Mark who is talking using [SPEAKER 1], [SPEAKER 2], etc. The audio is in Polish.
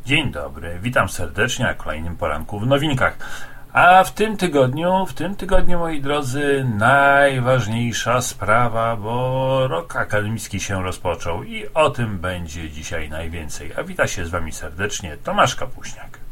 [SPEAKER 1] Dzień dobry, witam serdecznie na kolejnym poranku w nowinkach. A w tym tygodniu, moi drodzy, najważniejsza sprawa, bo rok akademicki się rozpoczął i o tym będzie dzisiaj najwięcej. A wita się z Wami serdecznie Tomasz Kapuśniak.